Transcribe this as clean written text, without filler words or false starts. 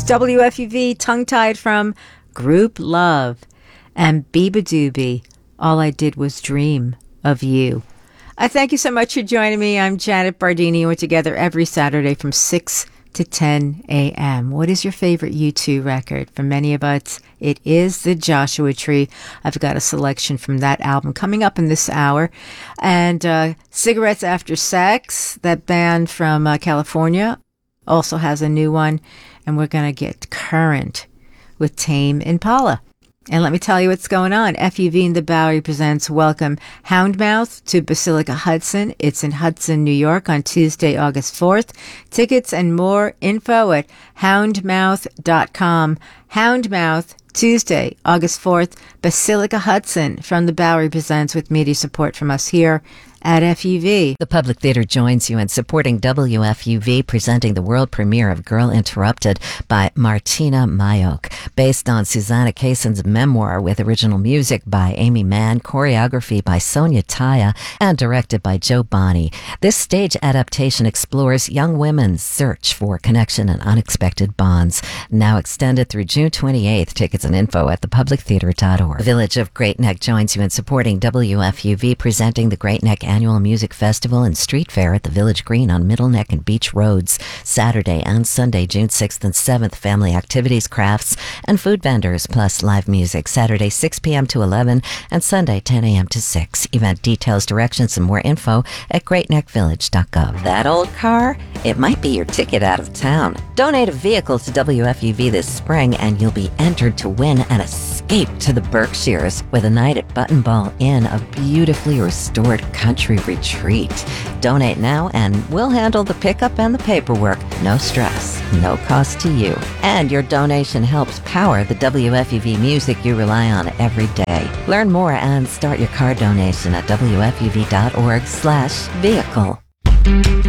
WFUV, tongue-tied from Group Love and Biba Doobie. All I did was dream of you. I thank you so much for joining me. I'm Janet Bardini, and we're together every Saturday from 6 to 10 a.m. What is your favorite U2 record? For many of us, it is The Joshua Tree. I've got a selection from that album coming up in this hour. And Cigarettes After Sex, that band from California, also has a new one. And we're going to get current with Tame Impala. And let me tell you what's going on. FUV in the Bowery presents Welcome Houndmouth to Basilica Hudson. It's in Hudson, New York on Tuesday, August 4th. Tickets and more info at houndmouth.com. Houndmouth, Tuesday, August 4th. Basilica Hudson from the Bowery presents with media support from us here at FUV. The Public Theater joins you in supporting WFUV, presenting the world premiere of Girl Interrupted by Martina Mayok, based on Susanna Kayson's memoir with original music by Amy Mann, choreography by Sonia Taya, and directed by Joe Bonney. This stage adaptation explores young women's search for connection and unexpected bonds. Now extended through June 28th. Tickets and info at thepublictheater.org. The Village of Great Neck joins you in supporting WFUV, presenting the Great Neck Annual Music Festival and Street Fair at the Village Green on Middle Neck and Beach Roads, Saturday and Sunday, June 6th and 7th. Family activities, crafts, and food vendors, plus live music, Saturday 6 p.m. to 11 and Sunday 10 a.m. to 6. Event details, directions, and more info at greatneckvillage.gov. That old car? It might be your ticket out of town. Donate a vehicle to WFUV this spring and you'll be entered to win an escape to the Berkshires with a night at Button Ball Inn, a beautifully restored country retreat. Donate now and we'll handle the pickup and the paperwork. No stress, no cost to you. And your donation helps power the WFUV music you rely on every day. Learn more and start your car donation at WFUV.org/vehicle.